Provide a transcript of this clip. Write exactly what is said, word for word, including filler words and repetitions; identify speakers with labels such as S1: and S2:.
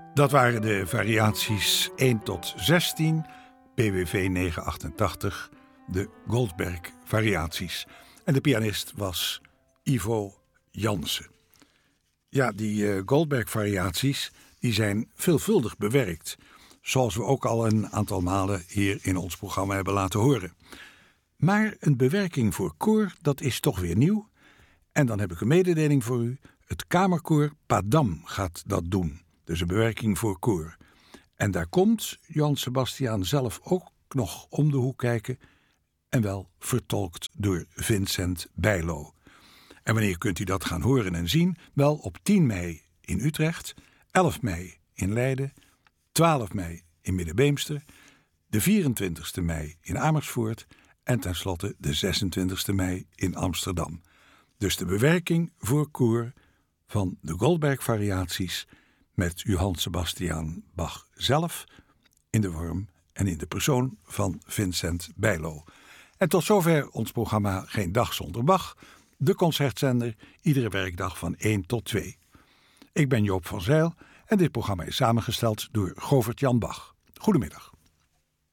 S1: Dat waren de variaties één tot zestien, B W V negenhonderdachtentachtig, de Goldberg variaties. En de pianist was Ivo Jansen. Ja, die uh, Goldberg variaties die zijn veelvuldig bewerkt, zoals we ook al een aantal malen hier in ons programma hebben laten horen. Maar een bewerking voor koor, dat is toch weer nieuw. En dan heb ik een mededeling voor u. Het kamerkoor Padam gaat dat doen. Dus een bewerking voor koor. En daar komt Johann Sebastian zelf ook nog om de hoek kijken. En wel vertolkt door Vincent Bijlo. En wanneer kunt u dat gaan horen en zien? Wel op tien mei in Utrecht, elf mei in Leiden, twaalf mei in Middenbeemster, de vierentwintigste mei in Amersfoort en tenslotte de zesentwintigste mei in Amsterdam. Dus de bewerking voor koor van de Goldberg variaties met Johann Sebastian Bach zelf in de vorm en in de persoon van Vincent Bijlo. En tot zover ons programma Geen Dag Zonder Bach, de concertzender, iedere werkdag van één tot twee. Ik ben Joop van Zijl en dit programma is samengesteld door Govert Jan Bach. Goedemiddag.